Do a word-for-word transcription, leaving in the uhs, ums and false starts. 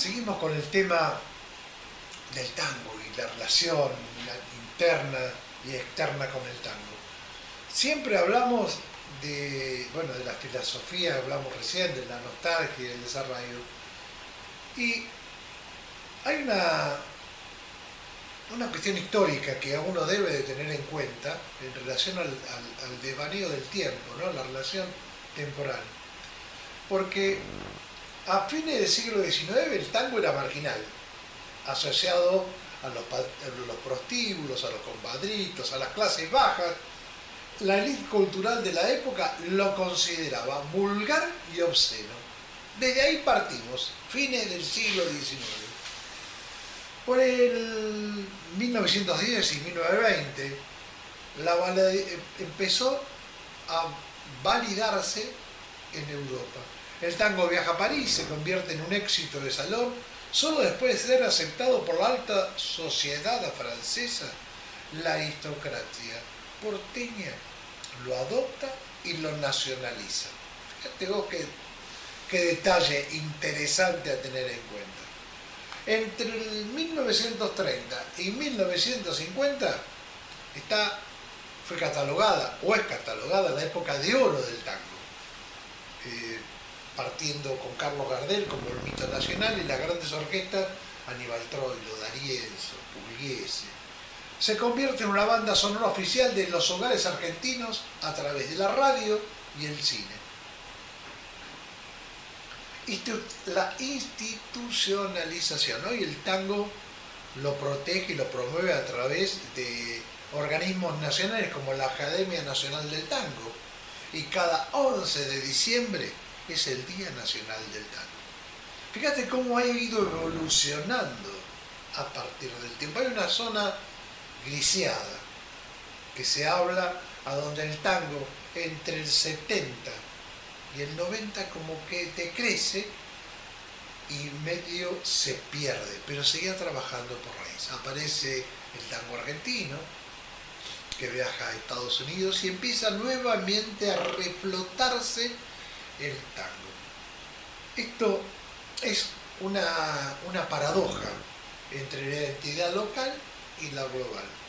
seguimos con el tema del tango y la relación interna y externa con el tango. Siempre hablamos de, bueno, de la filosofía, hablamos recién, de la nostalgia y del desarrollo. Y hay una, una cuestión histórica que uno debe de tener en cuenta en relación al, al, al desvaneo del tiempo, ¿no? La relación temporal. Porque a fines del siglo diecinueve el tango era marginal, asociado a los, a los prostíbulos, a los compadritos, a las clases bajas. La élite cultural de la época lo consideraba vulgar y obsceno. Desde ahí partimos, fines del siglo diecinueve. Por el mil novecientos diez y mil novecientos veinte, la empezó a validarse en Europa. El tango viaja a París, se convierte en un éxito de salón, solo después de ser aceptado por la alta sociedad francesa. La aristocracia porteña lo adopta y lo nacionaliza. Fíjate vos qué, qué detalle interesante a tener en cuenta. Entre el mil novecientos treinta y mil novecientos cincuenta está, fue catalogada, o es catalogada, la época de oro del tango. Eh, partiendo con Carlos Gardel como el mito nacional y las grandes orquestas, Aníbal Troilo, D'Arienzo, Pugliese. Se convierte en una banda sonora oficial de los hogares argentinos a través de la radio y el cine. La institucionalización, ¿no? Y el tango lo protege y lo promueve a través de organismos nacionales como la Academia Nacional del Tango, y cada once de diciembre es el Día Nacional del Tango. Fíjate cómo ha ido evolucionando a partir del tiempo. Hay una zona griseada que se habla a donde el tango entre el setenta y el noventa como que decrece y medio se pierde, pero seguía trabajando por raíz. Aparece el tango argentino, que viaja a Estados Unidos y empieza nuevamente a reflotarse el tango. Esto es una, una paradoja entre la identidad local y la global.